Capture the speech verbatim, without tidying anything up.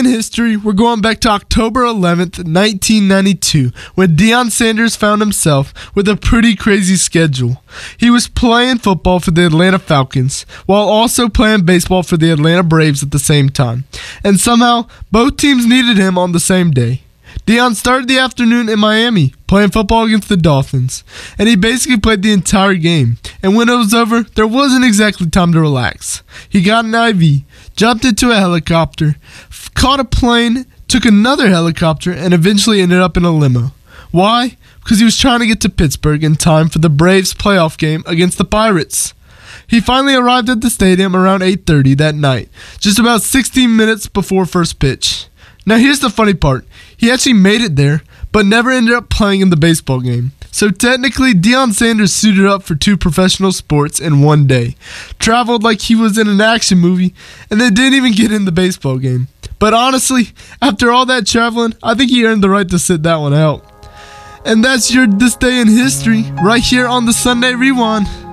In history, we're going back to October eleventh, nineteen ninety-two, when Deion Sanders found himself with a pretty crazy schedule. He was playing football for the Atlanta Falcons, while also playing baseball for the Atlanta Braves at the same time. And somehow, both teams needed him on the same day. Deion started the afternoon in Miami, playing football against the Dolphins, and he basically played the entire game. And when it was over, there wasn't exactly time to relax. He got an I V, jumped into a helicopter, f- caught a plane, took another helicopter, and eventually ended up in a limo. Why? Because he was trying to get to Pittsburgh in time for the Braves playoff game against the Pirates. He finally arrived at the stadium around eight thirty that night, just about sixteen minutes before first pitch. Now here's the funny part. He actually made it there, but never ended up playing in the baseball game. So technically, Deion Sanders suited up for two professional sports in one day, traveled like he was in an action movie, and then didn't even get in the baseball game. But honestly, after all that traveling, I think he earned the right to sit that one out. And that's your This Day in History, right here on the Sunday Rewind.